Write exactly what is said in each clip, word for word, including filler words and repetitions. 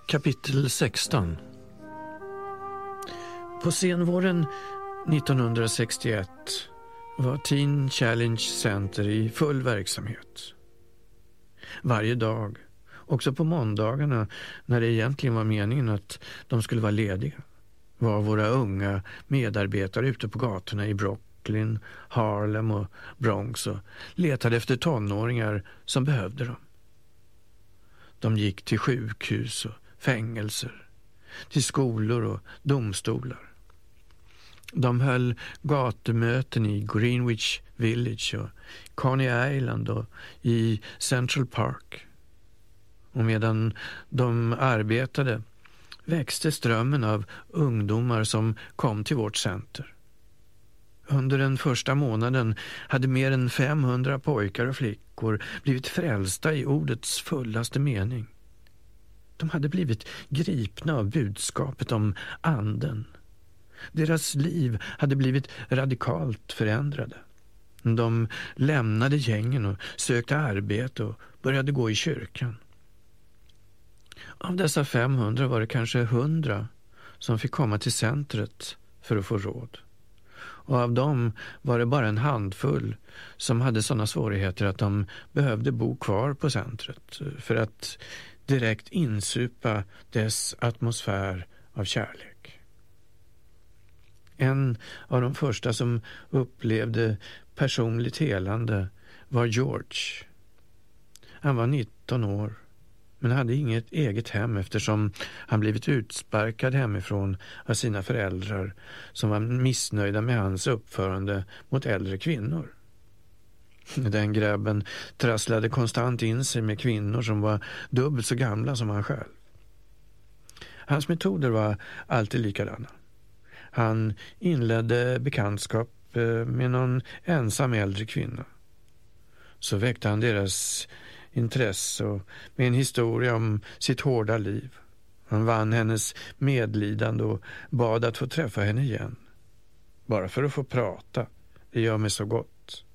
Kapitel sexton. På senvåren nittonhundrasextioett var Teen Challenge Center i full verksamhet. Varje dag, också på måndagarna när det egentligen var meningen att de skulle vara lediga, var våra unga medarbetare ute på gatorna i Brooklyn, Harlem och Bronx och letade efter tonåringar som behövde dem. De gick till sjukhus och fängelser, till skolor och domstolar. De höll gatumöten i Greenwich Village och Coney Island och i Central Park. Och medan de arbetade växte strömmen av ungdomar som kom till vårt center. Under den första månaden hade mer än femhundra pojkar och flickor blivit frälsta i ordets fullaste mening. De hade blivit gripna av budskapet om anden. Deras liv hade blivit radikalt förändrade. De lämnade gängen och sökte arbete och började gå i kyrkan. Av dessa femhundra var det kanske hundra som fick komma till centret för att få råd. Och av dem var det bara en handfull som hade sådana svårigheter att de behövde bo kvar på centret för att direkt insupa dess atmosfär av kärlek. En av de första som upplevde personligt helande var George. Han var nitton år men hade inget eget hem eftersom han blivit utsparkad hemifrån av sina föräldrar som var missnöjda med hans uppförande mot äldre kvinnor. Den grabben trasslade konstant in sig med kvinnor som var dubbelt så gamla som han själv. Hans metoder var alltid likadana. Han inledde bekantskap med någon ensam äldre kvinna. Så väckte han deras intresse och med en historia om sitt hårda liv. Han vann hennes medlidande och bad att få träffa henne igen. Bara för att få prata. Det gör mig så gott.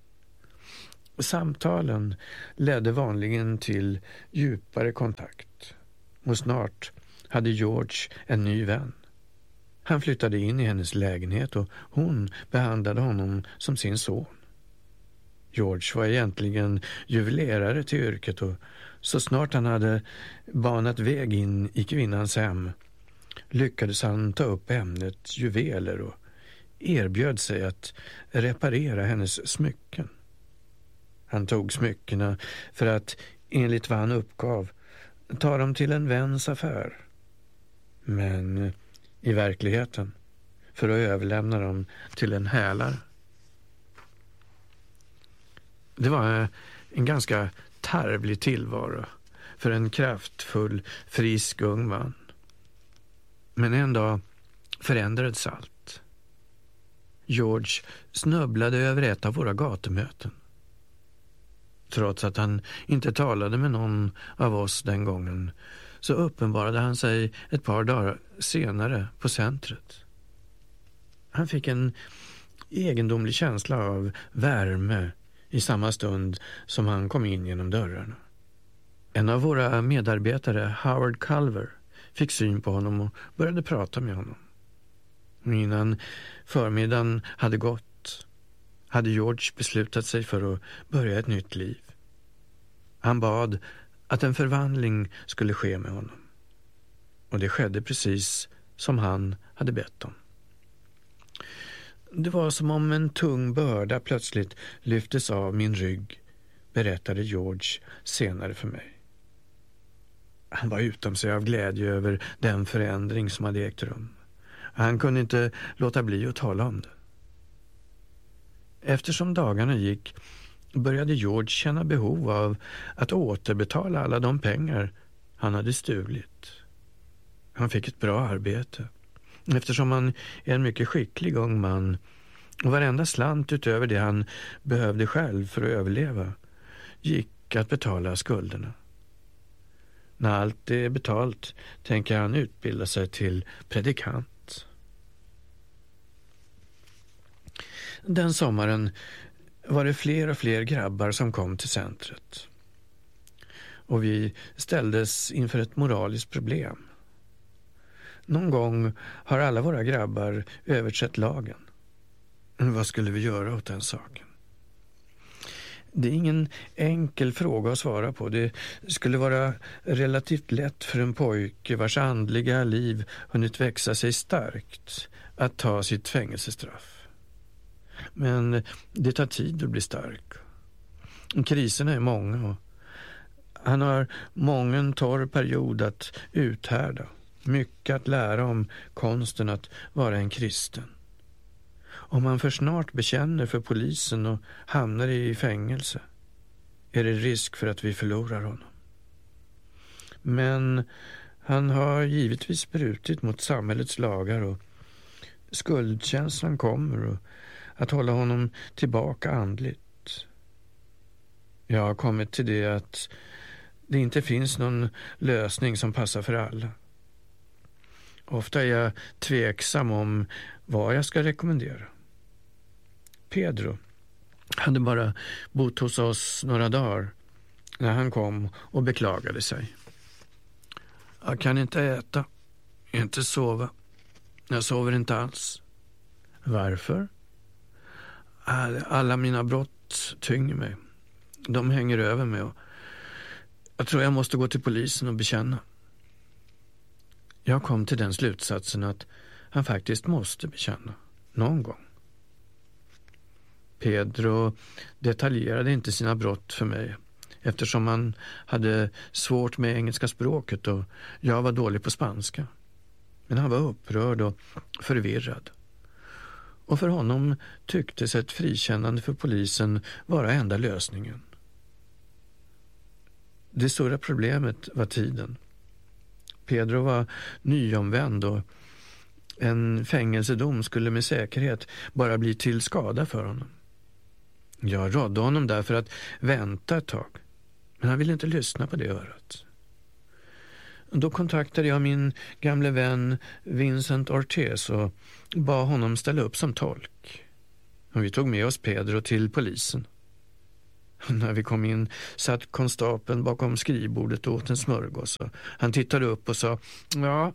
Samtalen ledde vanligen till djupare kontakt. Och snart hade George en ny vän. Han flyttade in i hennes lägenhet och hon behandlade honom som sin son. George var egentligen juvelerare till yrket och så snart han hade banat väg in i kvinnans hem lyckades han ta upp ämnet juveler och erbjöd sig att reparera hennes smycken. Han tog smyckena för att, enligt vad han uppgav, ta dem till en väns affär. Men i verkligheten för att överlämna dem till en hälare. Det var en ganska tarvlig tillvaro för en kraftfull, frisk ung man. Men en dag förändrades allt. George snubblade över ett av våra gatumöten. Trots att han inte talade med någon av oss den gången så uppenbarade han sig ett par dagar senare på centret. Han fick en egendomlig känsla av värme i samma stund som han kom in genom dörrarna. En av våra medarbetare, Howard Culver, fick syn på honom och började prata med honom. Innan förmiddagen hade gått hade George beslutat sig för att börja ett nytt liv. Han bad att en förvandling skulle ske med honom. Och det skedde precis som han hade bett om. Det var som om en tung börda plötsligt lyftes av min rygg, berättade George senare för mig. Han var utom sig av glädje över den förändring som hade ägt rum. Han kunde inte låta bli att tala om det. Eftersom dagarna gick började George känna behov av att återbetala alla de pengar han hade stulit. Han fick ett bra arbete eftersom han är en mycket skicklig ung man och varenda slant utöver det han behövde själv för att överleva gick att betala skulderna. När allt är betalt tänker han utbilda sig till predikant. Den sommaren var det fler och fler grabbar som kom till centret. och vi ställdes inför ett moraliskt problem. Någon gång har alla våra grabbar överträtt lagen. Men vad skulle vi göra åt den saken? Det är ingen enkel fråga att svara på. Det skulle vara relativt lätt för en pojke vars andliga liv hunnit växa sig starkt att ta sitt fängelsestraff. Men det tar tid att bli stark. Kriserna är många och han har mången torr period att uthärda. Mycket att lära om konsten att vara en kristen. Om han för snart bekänner för polisen och hamnar i fängelse är det risk för att vi förlorar honom. Men han har givetvis brutit mot samhällets lagar och skuldkänslan kommer att hålla honom tillbaka andligt. Jag har kommit till det att det inte finns någon lösning som passar för alla. Ofta är jag tveksam om vad jag ska rekommendera. Pedro hade bara bott hos oss några dagar när han kom och beklagade sig. Jag kan inte äta, inte sova. Jag sover inte alls. Varför? Alla mina brott tynger mig. De hänger över mig och jag tror jag måste gå till polisen och bekänna. Jag kom till den slutsatsen att han faktiskt måste bekänna. Någon gång. Pedro detaljerade inte sina brott för mig eftersom han hade svårt med engelska språket och jag var dålig på spanska. Men han var upprörd och förvirrad. Och för honom tycktes ett frikännande för polisen vara enda lösningen. Det stora problemet var tiden. Pedro var nyomvänd och en fängelsedom skulle med säkerhet bara bli till skada för honom. Jag rådde honom därför att vänta ett tag, men han ville inte lyssna på det örat. Då kontaktade jag min gamle vän Vincent Ortiz och bad honom ställa upp som tolk. Och vi tog med oss Pedro till polisen. När vi kom in satt konstapeln bakom skrivbordet och åt en smörgås. Han tittade upp och sa, ja,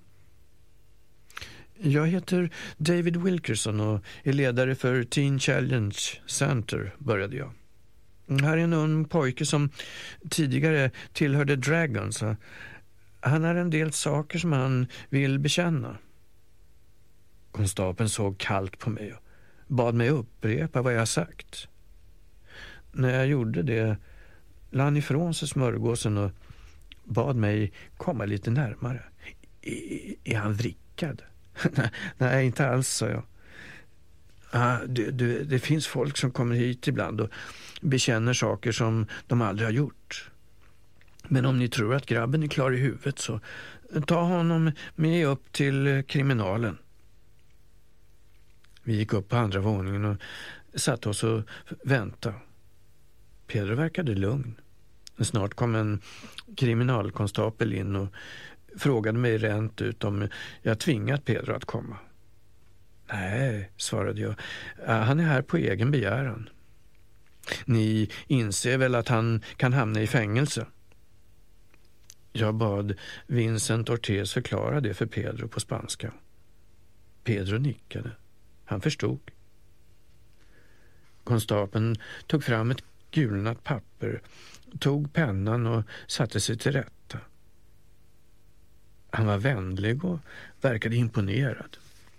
jag heter David Wilkerson och är ledare för Teen Challenge Center, började jag. Här är en ung pojke som tidigare tillhörde Dragons. Han har en del saker som han vill bekänna. Konstapeln såg kallt på mig och bad mig upprepa vad jag sagt. När jag gjorde det la han ifrån sig smörgåsen och bad mig komma lite närmare. Är, är han vrickad? Nej, inte alls, sa jag. Ah, det, det, det finns folk som kommer hit ibland och bekänner saker som de aldrig har gjort. Men om ni tror att grabben är klar i huvudet så ta honom med upp till kriminalen. Vi gick upp på andra våningen och satt oss och väntade. Pedro verkade lugn. Snart kom en kriminalkonstapel in och frågade mig rent ut om jag tvingat Pedro att komma. Nej, svarade jag. Han är här på egen begäran. Ni inser väl att han kan hamna i fängelse? Jag bad Vincent Ortiz förklara det för Pedro på spanska. Pedro nickade. Han förstod. Konstapeln tog fram ett gulnat papper, tog pennan och satte sig till rätta. Han var vänlig och verkade imponerad.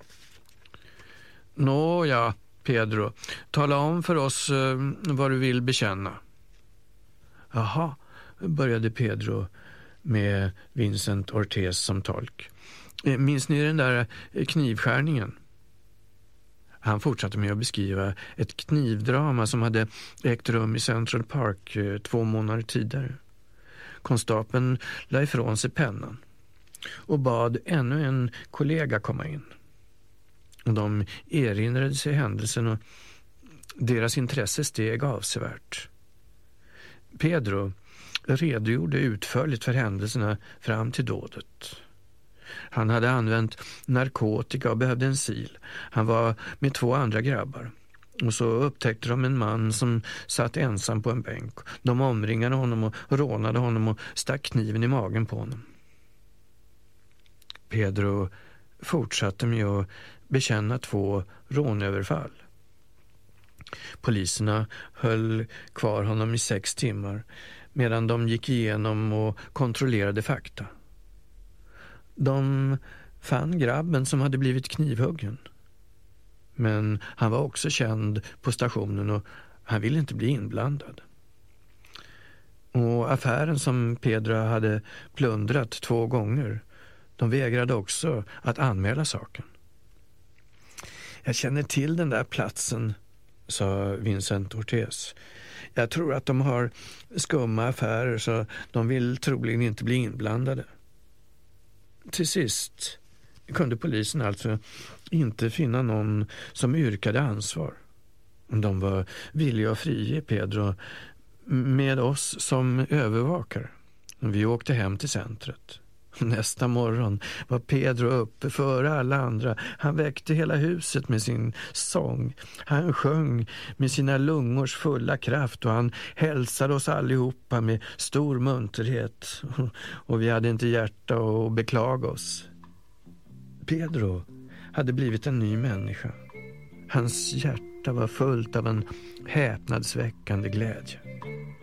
Nå ja, Pedro, tala om för oss eh, vad du vill bekänna. Jaha, började Pedro med Vincent Ortiz som tolk. Eh, minns ni den där knivskärningen? Han fortsatte med att beskriva ett knivdrama som hade ägt rum i Central Park eh, två månader tidigare. Konstapeln la ifrån sig pennan och bad ännu en kollega komma in. Och de erinrade sig händelsen och deras intresse steg avsevärt. Pedro redogjorde utförligt för händelserna fram till dådet. Han hade använt narkotika och behövde en sil. Han var med två andra grabbar. Och så upptäckte de en man som satt ensam på en bänk. De omringade honom och rånade honom och stack kniven i magen på honom. Pedro fortsatte med att bekänna två rånöverfall. Poliserna höll kvar honom i sex timmar medan de gick igenom och kontrollerade fakta. De fann grabben som hade blivit knivhuggen. Men han var också känd på stationen och han ville inte bli inblandad. Och affären som Pedro hade plundrat två gånger, de vägrade också att anmäla saken. Jag känner till den där platsen, sa Vincent Ortiz. Jag tror att de har skumma affärer så de vill troligen inte bli inblandade. Till sist kunde polisen alltså inte finna någon som yrkade ansvar. De var villiga att frige Pedro med oss som övervakare. Vi åkte hem till centret. Nästa morgon var Pedro uppe före alla andra. Han väckte hela huset med sin sång. Han sjöng med sina lungors fulla kraft och han hälsade oss allihopa med stor munterhet. Och vi hade inte hjärta att beklaga oss. Pedro hade blivit en ny människa. Hans hjärta var fullt av en häpnadsväckande glädje.